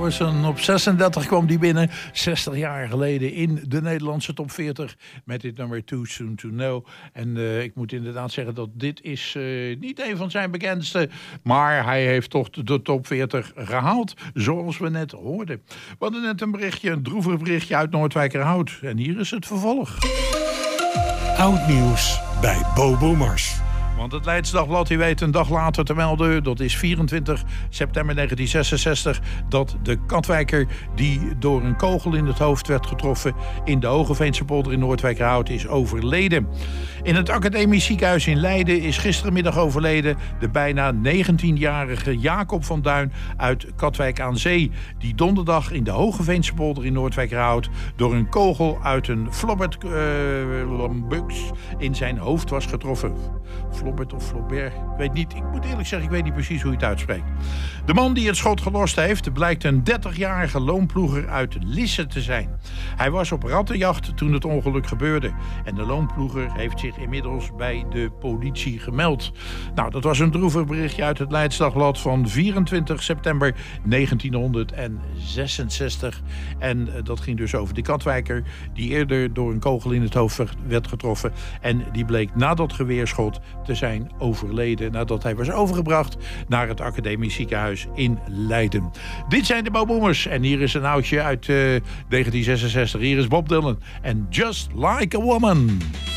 Morrison. Op 36 kwam die binnen, 60 jaar geleden in de Nederlandse top 40 met dit nummer Too Soon To Know. En ik moet inderdaad zeggen dat dit is niet een van zijn bekendste, maar hij heeft toch de top 40 gehaald, zoals we net hoorden. We hadden net een droevig berichtje uit Noordwijkerhout en hier is het vervolg. Oud nieuws bij Bobo Mars. Want het Leids Dagblad die weet een dag later te melden, dat is 24 september 1966, dat de Katwijker die door een kogel in het hoofd werd getroffen in de Hogeveense polder in Noordwijkerhout is overleden. In het Academisch Ziekenhuis in Leiden is gisterenmiddag overleden de bijna 19-jarige Jacob van Duin uit Katwijk aan Zee, die donderdag in de Hogeveense polder in Noordwijkerhout door een kogel uit een Flobert Lambux in zijn hoofd was getroffen. Flobert of Flobert, ik weet niet. Ik moet eerlijk zeggen, ik weet niet precies hoe je het uitspreekt. De man die het schot gelost heeft, blijkt een 30-jarige loonploeger uit Lisse te zijn. Hij was op rattenjacht toen het ongeluk gebeurde. En de loonploeger heeft zich inmiddels bij de politie gemeld. Nou, dat was een droevig berichtje uit het Leids Dagblad van 24 september 1966. En dat ging dus over de Katwijker, die eerder door een kogel in het hoofd werd getroffen. En die bleek na dat geweerschot te zijn overleden nadat hij was overgebracht naar het Academisch Ziekenhuis in Leiden. Dit zijn de Boboomers en hier is een oudje uit 1966. Hier is Bob Dylan en Just Like a Woman.